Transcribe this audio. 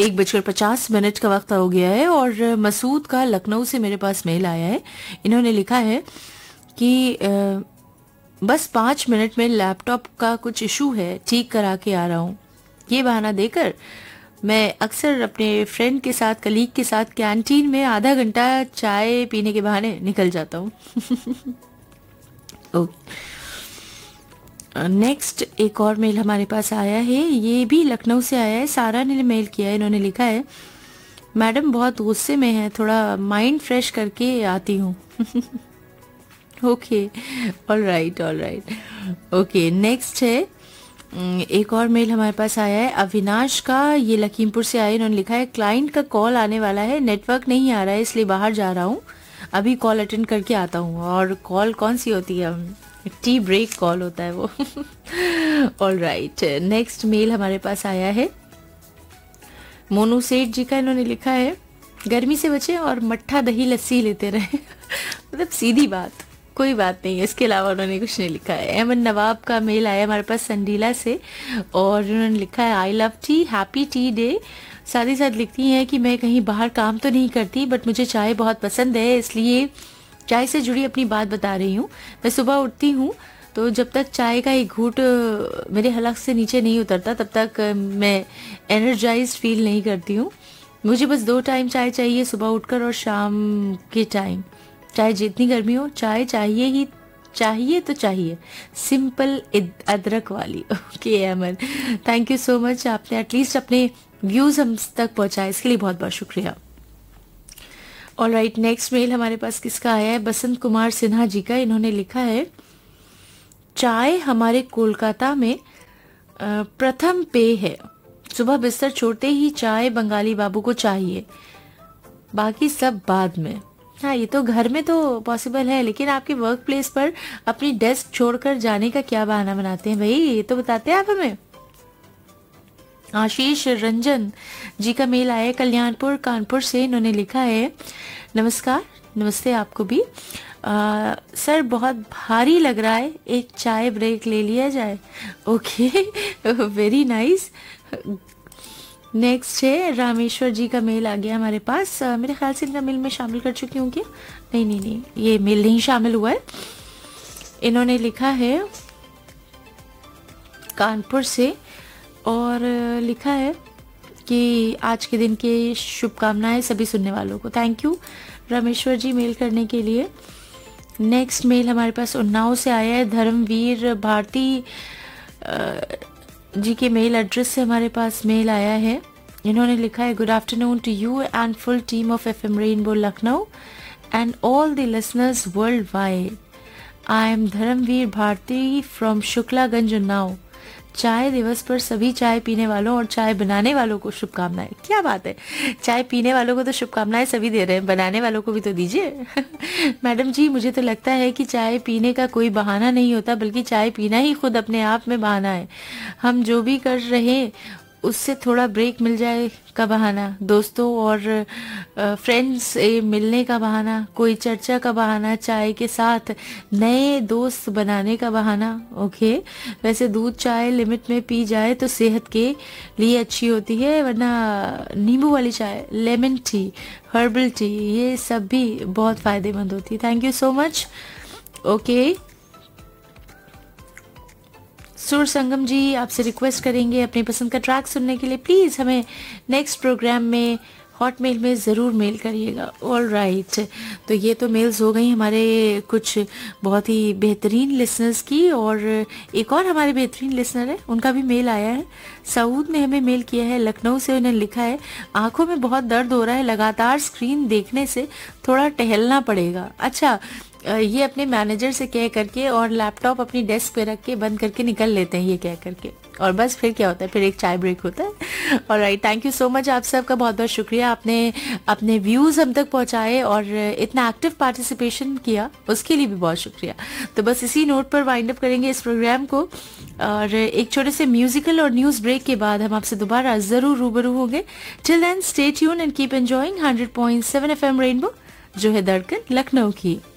1:50 का वक्त हो गया है और मसूद का लखनऊ से मेरे पास मेल आया है। इन्होंने लिखा है कि बस 5 मिनट में लैपटॉप का कुछ इशू है, ठीक करा के आ रहा हूँ। ये बहाना देकर मैं अक्सर अपने फ्रेंड के साथ, कलीग के साथ कैंटीन में आधा घंटा चाय पीने के बहाने निकल जाता हूँ। नेक्स्ट एक और मेल हमारे पास आया है, ये भी लखनऊ से आया है। सारा ने मेल किया है। इन्होंने लिखा है, मैडम बहुत गुस्से में है, थोड़ा माइंड फ्रेश करके आती हूँ। Okay, all right. Okay, next है एक और मेल हमारे पास आया है अविनाश का, ये लखीमपुर से आया। इन्होंने लिखा है, क्लाइंट का कॉल आने वाला है, नेटवर्क नहीं आ रहा है इसलिए बाहर जा रहा हूँ, अभी कॉल अटेंड करके आता हूँ। और कॉल कौन सी होती है? टी ब्रेक कॉल होता है वो। ऑल राइट, नेक्स्ट मेल हमारे पास आया है मोनू सेठ जी का। इन्होंने लिखा है, गर्मी से बचे और मट्ठा दही लस्सी लेते रहे। मतलब सीधी बात, कोई बात नहीं है, इसके अलावा उन्होंने कुछ नहीं लिखा है। अहमद नवाब का मेल आया हमारे पास संडीला से और उन्होंने लिखा है, I love T, happy T day. साथ ही साथ लिखती हैं कि मैं कहीं बाहर काम तो नहीं करती बट मुझे चाय बहुत पसंद है, इसलिए चाय से जुड़ी अपनी बात बता रही हूँ। मैं सुबह उठती हूँ तो जब तक चाय का एक घूंट मेरे हलक से नीचे नहीं उतरता तब तक मैं एनर्जाइज्ड फील नहीं करती हूँ। मुझे बस 2 टाइम चाय चाहिए, सुबह उठकर और शाम के टाइम। चाहे जितनी गर्मी हो, चाय चाहिए तो चाहिए, सिंपल अदरक वाली। Okay Aman, thank you so much, आपने एटलीस्ट अपने व्यूज हम तक पहुंचाए, इसके लिए बहुत बहुत शुक्रिया। ऑल राइट, नेक्स्ट मेल हमारे पास किसका आया है? बसंत कुमार सिन्हा जी का। इन्होंने लिखा है, चाय हमारे कोलकाता में प्रथम पेय है, सुबह बिस्तर छोड़ते ही चाय बंगाली बाबू को चाहिए, बाकी सब बाद में। हाँ, ये तो घर में तो पॉसिबल है, लेकिन आपके वर्क प्लेस पर अपनी डेस्क छोड़कर जाने का क्या बहाना बनाते हैं भाई? ये तो बताते हैं आप हमें। आशीष रंजन जी का मेल आया कल्याणपुर कानपुर से। इन्होंने लिखा है, नमस्कार। नमस्ते आपको भी। सर बहुत भारी लग रहा है, एक चाय ब्रेक ले लिया जाए। Okay, very nice. नेक्स्ट है रामेश्वर जी का मेल आ गया हमारे पास। मेरे ख्याल से इनका मेल में शामिल कर चुकी हूँ क्या? नहीं, ये मेल नहीं शामिल हुआ है। इन्होंने लिखा है कानपुर से और लिखा है कि आज के दिन की शुभकामनाएं सभी सुनने वालों को। Thank you Rameshwar ji mail करने के लिए। नेक्स्ट मेल हमारे पास उन्नाव से आया है, धर्मवीर भारती जी के मेल एड्रेस से हमारे पास मेल आया है। इन्होंने लिखा है, good afternoon to you and full team of FM rainbow Lucknow and all the listeners world wide. I am Dharmveer Bharti from Shuklaganj Unnao. चाय दिवस पर सभी चाय पीने वालों और चाय बनाने वालों को शुभकामनाएं। क्या बात है, चाय पीने वालों को तो शुभकामनाएं सभी दे रहे हैं, बनाने वालों को भी तो दीजिए। मैडम जी, मुझे तो लगता है कि चाय पीने का कोई बहाना नहीं होता, बल्कि चाय पीना ही खुद अपने आप में बहाना है। हम जो भी कर रहे उससे थोड़ा ब्रेक मिल जाए का बहाना, दोस्तों और फ्रेंड्स से मिलने का बहाना, कोई चर्चा का बहाना, चाय के साथ नए दोस्त बनाने का बहाना। ओके, वैसे दूध चाय लिमिट में पी जाए तो सेहत के लिए अच्छी होती है, वरना नींबू वाली चाय, लेमन टी, हर्बल टी, ये सब भी बहुत फायदेमंद होती है। Thank you so much. Okay, सुर संगम जी आपसे रिक्वेस्ट करेंगे अपनी पसंद का ट्रैक सुनने के लिए, प्लीज़ हमें नेक्स्ट प्रोग्राम में हॉटमेल में ज़रूर मेल करिएगा। ऑल राइट, तो ये तो मेल्स हो गई हमारे कुछ बहुत ही बेहतरीन लिसनर्स की, और एक और हमारे बेहतरीन लिसनर है, उनका भी मेल आया है। सऊद ने हमें मेल किया है लखनऊ से। उन्होंने लिखा है, आंखों में बहुत दर्द हो रहा है, लगातार स्क्रीन देखने से थोड़ा टहलना पड़ेगा। अच्छा, ये अपने मैनेजर से कह करके और लैपटॉप अपनी डेस्क पे रख के बंद करके निकल लेते हैं ये कह करके, और बस फिर क्या होता है, फिर एक चाय ब्रेक होता है। और right, thank you so much, आप सबका बहुत बहुत शुक्रिया, आपने अपने व्यूज़ हम तक पहुंचाए और इतना एक्टिव पार्टिसिपेशन किया, उसके लिए भी बहुत शुक्रिया। तो बस इसी नोट पर वाइंड अप करेंगे इस प्रोग्राम को, और एक छोटे से म्यूजिकल और न्यूज़ ब्रेक के बाद हम आपसे दोबारा ज़रूर रूबरू होंगे। Till then stay tune and keep enjoying 100.7 FM rainbow, जो है धड़कन लखनऊ की।